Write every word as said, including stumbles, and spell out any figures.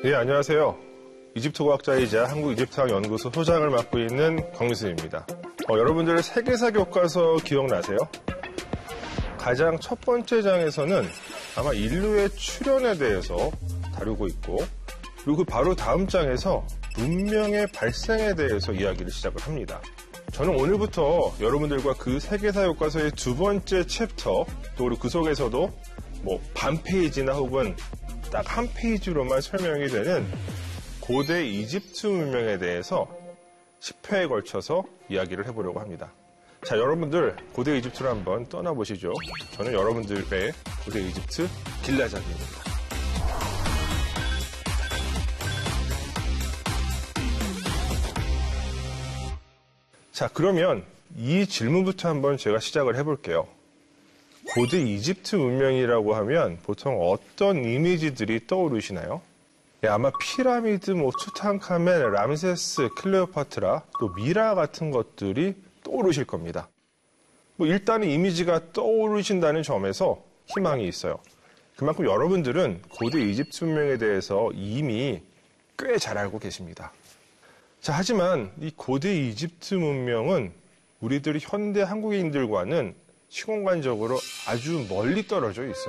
네, 안녕하세요. 이집트 과학자이자 한국-이집트학 연구소 소장을 맡고 있는 강유수입니다. 어, 여러분들 세계사 교과서 기억나세요? 가장 첫 번째 장에서는 아마 인류의 출현에 대해서 다루고 있고, 그리고 바로 다음 장에서 문명의 발생에 대해서 이야기를 시작을 합니다. 저는 오늘부터 여러분들과 그 세계사 교과서의 두 번째 챕터, 또 그리고 그 속에서도 뭐 반 페이지나 혹은 딱 한 페이지로만 설명이 되는 고대 이집트 문명에 대해서 십 회에 걸쳐서 이야기를 해보려고 합니다. 자, 여러분들 고대 이집트로 한번 떠나보시죠. 저는 여러분들의 고대 이집트 길라잡이입니다. 자, 그러면 이 질문부터 한번 제가 시작을 해볼게요. 고대 이집트 문명이라고 하면 보통 어떤 이미지들이 떠오르시나요? 예, 아마 피라미드, 뭐 투탕카멘, 람세스, 클레오파트라, 또 미라 같은 것들이 떠오르실 겁니다. 뭐 일단은 이미지가 떠오르신다는 점에서 희망이 있어요. 그만큼 여러분들은 고대 이집트 문명에 대해서 이미 꽤 잘 알고 계십니다. 자, 하지만 이 고대 이집트 문명은 우리들이 현대 한국인들과는 시공간적으로 아주 멀리 떨어져 있어요.